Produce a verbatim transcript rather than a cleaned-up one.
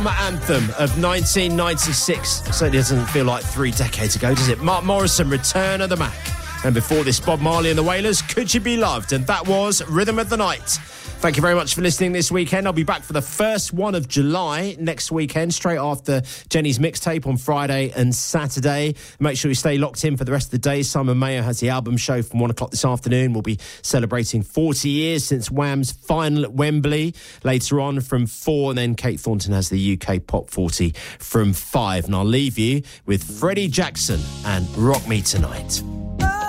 Anthem of nineteen ninety-six. Certainly doesn't feel like three decades ago, does it? Mark Morrison, Return of the Mac. And before this, Bob Marley and the Wailers, Could You Be Loved? And that was Rhythm of the Night. Thank you very much for listening this weekend. I'll be back for the first one of July next weekend, straight after Jenny's mixtape on Friday and Saturday. Make sure you stay locked in for the rest of the day. Simon Mayo has the album show from one o'clock this afternoon. We'll be celebrating forty years since Wham's final at Wembley. Later on from four, and then Kate Thornton has the U K Pop forty from five. And I'll leave you with Freddie Jackson and Rock Me Tonight.